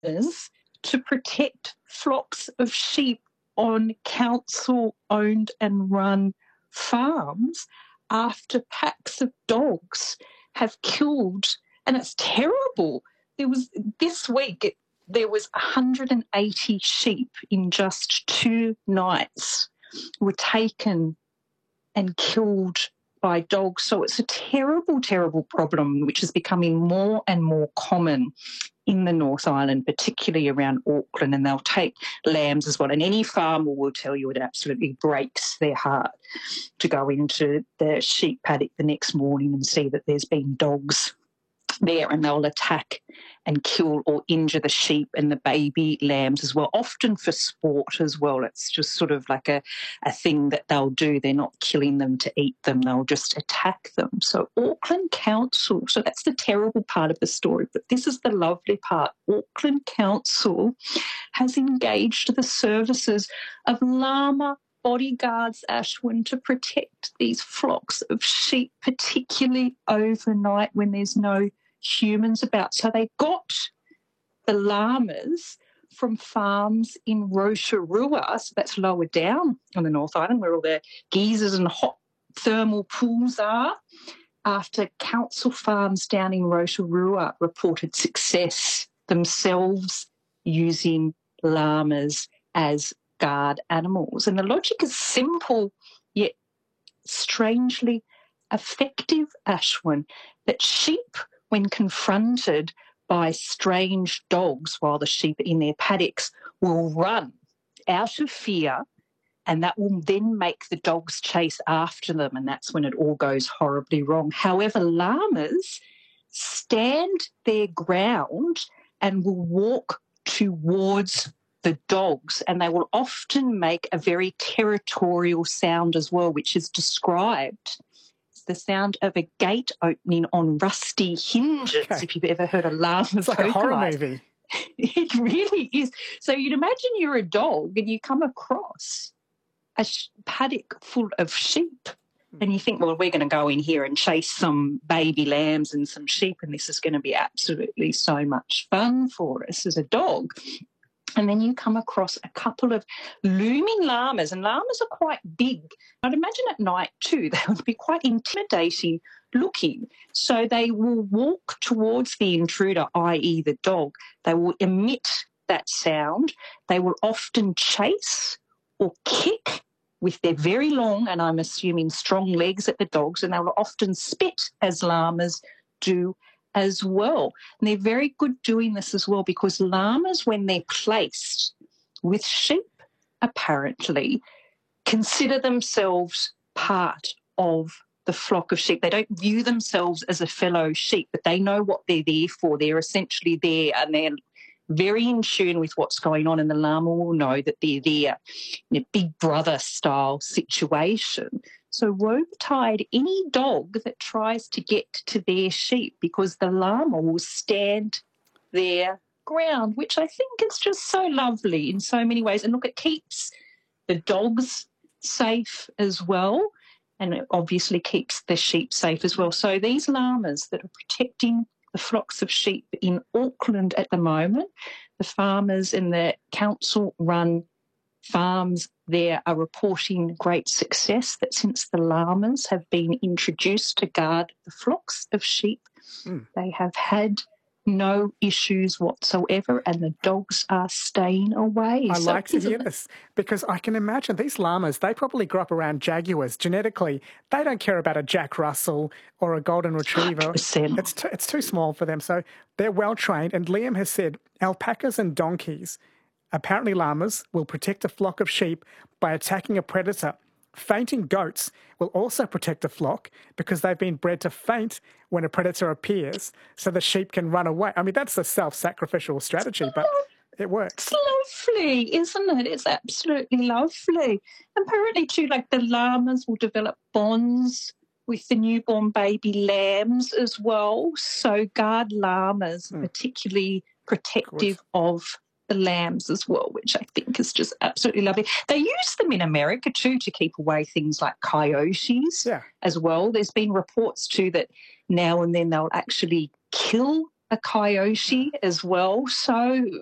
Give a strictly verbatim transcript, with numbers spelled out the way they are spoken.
llamas to protect flocks of sheep on council-owned and run farms after packs of dogs have killed, and it's terrible. There was this week, it, there was one hundred eighty sheep in just two nights were taken and killed by dogs. So it's a terrible, terrible problem which is becoming more and more common in the North Island, particularly around Auckland, and they'll take lambs as well. And any farmer will tell you it absolutely breaks their heart to go into the sheep paddock the next morning and see that there's been dogs there, and they'll attack and kill or injure the sheep and the baby lambs as well, often for sport as well. It's just sort of like a, a thing that they'll do. They're not killing them to eat them. They'll just attack them. So Auckland Council, so that's the terrible part of the story, but this is the lovely part. Auckland Council has engaged the services of llama bodyguards, Ashwin, to protect these flocks of sheep, particularly overnight when there's no humans about. So they got the llamas from farms in Rotorua, so that's lower down on the North Island where all the geysers and hot thermal pools are, after council farms down in Rotorua reported success themselves using llamas as guard animals. And the logic is simple yet strangely effective, Ashwin, that sheep, when confronted by strange dogs while the sheep are in their paddocks, will run out of fear, and that will then make the dogs chase after them, and that's when it all goes horribly wrong. However, llamas stand their ground and will walk towards the dogs, and they will often make a very territorial sound as well, which is described as the sound of a gate opening on rusty hinges, okay. If you've ever heard a llama It's like a horror movie. It really is. So you'd imagine you're a dog and you come across a paddock full of sheep and you think, well, we're going to go in here and chase some baby lambs and some sheep, and this is going to be absolutely so much fun for us as a dog. And then you come across a couple of looming llamas, and llamas are quite big. I'd imagine at night too they would be quite intimidating looking. So they will walk towards the intruder, that is the dog. They will emit that sound. They will often chase or kick with their very long, and I'm assuming strong legs at the dogs, and they will often spit as llamas do as well. And they're very good doing this as well because llamas, when they're placed with sheep, apparently consider themselves part of the flock of sheep. They don't view themselves as a fellow sheep, but they know what they're there for. They're essentially there and they're very in tune with what's going on, and the llama will know that they're there in a big brother style situation. So woe betide any dog that tries to get to their sheep, because the llama will stand their ground, which I think is just so lovely in so many ways. And look, it keeps the dogs safe as well, and it obviously keeps the sheep safe as well. So these llamas that are protecting the flocks of sheep in Auckland at the moment, the farmers and the council-run farms there are reporting great success, that since the llamas have been introduced to guard the flocks of sheep, mm. they have had no issues whatsoever, and the dogs are staying away. I so like to hear this, because I can imagine these llamas, they probably grew up around jaguars genetically. They don't care about a Jack Russell or a golden retriever. It's too, it's too small for them. So they're well trained. And Liam has said alpacas and donkeys, apparently llamas, will protect a flock of sheep by attacking a predator. Fainting goats will also protect the flock because they've been bred to faint when a predator appears so the sheep can run away. I mean, that's a self-sacrificial strategy, but it works. It's lovely, isn't it? It's absolutely lovely. Apparently, too, like the llamas will develop bonds with the newborn baby lambs as well. So guard llamas are mm. particularly protective of the lambs as well, which I think is just absolutely lovely. They use them in America too to keep away things like coyotes yeah. as well. There's been reports too that now and then they'll actually kill a coyote as well. So